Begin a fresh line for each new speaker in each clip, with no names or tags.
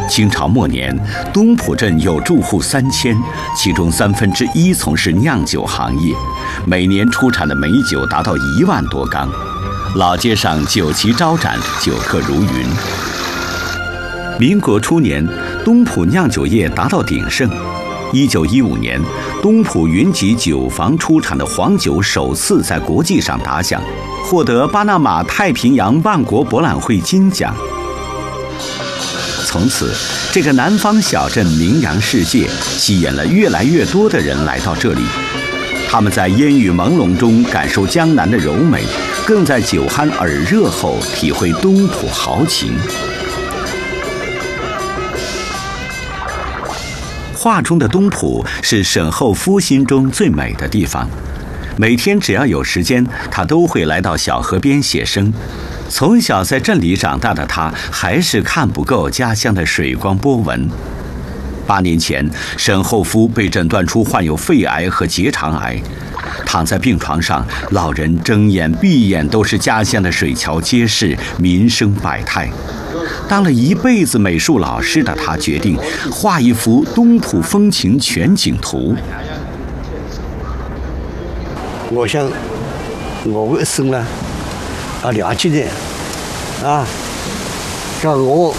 清朝末年，东浦镇有住户3000，其中1/3从事酿酒行业，每年出产的美酒达到1万多缸，老街上酒旗招展，酒客如云。民国初年，东浦酿酒业达到鼎盛。1915年，东浦云集酒坊出产的黄酒首次在国际上打响，获得巴拿马太平洋万国博览会金奖。从此，这个南方小镇名扬世界，吸引了越来越多的人来到这里。他们在烟雨朦胧中感受江南的柔美，更在酒酣耳热后体会东浦豪情。画中的东浦是沈后夫心中最美的地方，每天只要有时间，他都会来到小河边写生。从小在镇里长大的他，还是看不够家乡的水光波纹。8年前，沈后夫被诊断出患有肺癌和结肠癌，躺在病床上，老人睁眼闭眼都是家乡的水桥街市，民生百态。当了一辈子美术老师的他，决定画一幅东浦风情全景图。
我想，我的一生呢，要了解的，像我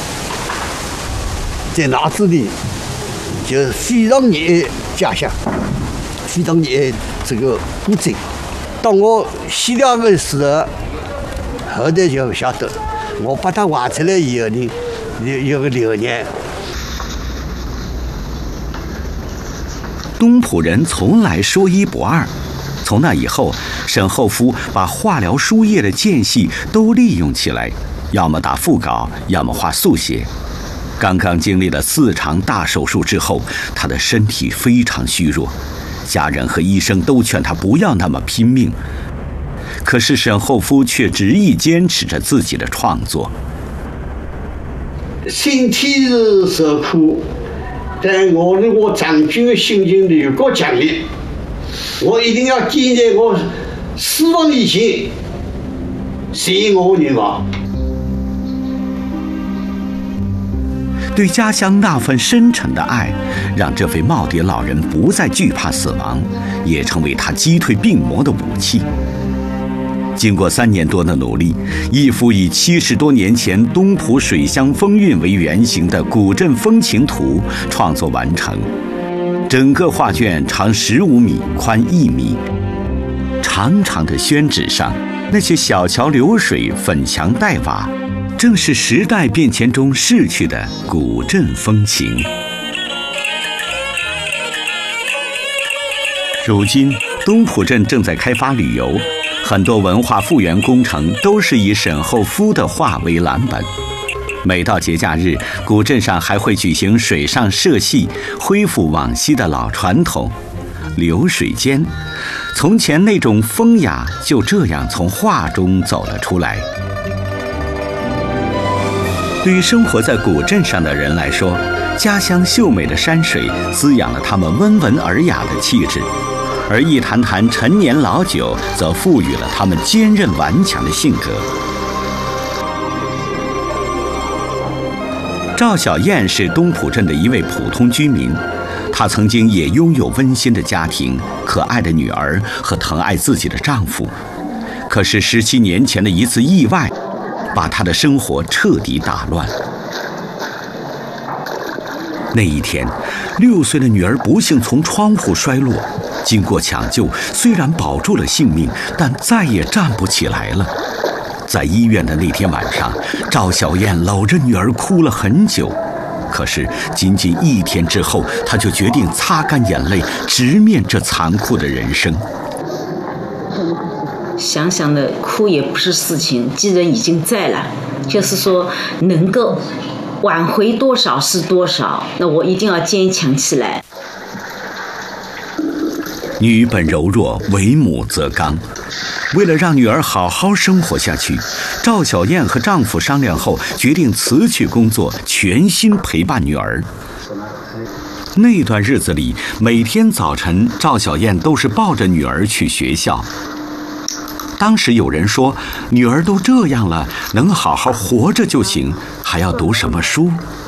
在脑子里就非常热爱家乡，非常热爱这个古镇。当我写了的时候，后头就晓得。我把它画出来以后呢，有个留念。
东浦人从来说一不二。从那以后，沈后夫把化疗输液的间隙都利用起来，要么打腹稿，要么画速写。刚刚经历了4场大手术之后，他的身体非常虚弱，家人和医生都劝他不要那么拼命。可是沈后夫却执意坚持着自己的创作。
身体是受苦，但我长久的心情有够强烈，我一定要坚在我死亡以前实现我的愿望。
对家乡那份深沉的爱，让这位耄耋老人不再惧怕死亡，也成为他击退病魔的武器。经过3年多的努力，一幅以70多年前东浦水乡风韵为原型的古镇风情图创作完成。整个画卷长15米，宽1米。长长的宣纸上，那些小桥流水、粉墙黛瓦，正是时代变迁中逝去的古镇风情。如今，东浦镇正在开发旅游。很多文化复原工程都是以沈后夫的画为蓝本。每到节假日，古镇上还会举行水上社戏，恢复往昔的老传统。流水间，从前那种风雅就这样从画中走了出来。对于生活在古镇上的人来说，家乡秀美的山水滋养了他们温文尔雅的气质。而一坛坛陈年老酒则赋予了他们坚韧顽强的性格。赵小燕是东浦镇的一位普通居民，她曾经也拥有温馨的家庭、可爱的女儿和疼爱自己的丈夫。可是17年前的一次意外，把她的生活彻底打乱。那一天，6岁的女儿不幸从窗户摔落。经过抢救，虽然保住了性命，但再也站不起来了。在医院的那天晚上，赵小燕搂着女儿哭了很久。可是仅仅1天之后，她就决定擦干眼泪，直面这残酷的人生。
想想的哭也不是事情，既然已经在了，就是说能够挽回多少是多少，那我一定要坚强起来。
女本柔弱，为母则刚。为了让女儿好好生活下去，赵小燕和丈夫商量后，决定辞去工作，全心陪伴女儿。那段日子里，每天早晨，赵小燕都是抱着女儿去学校。当时有人说，女儿都这样了，能好好活着就行，还要读什么书？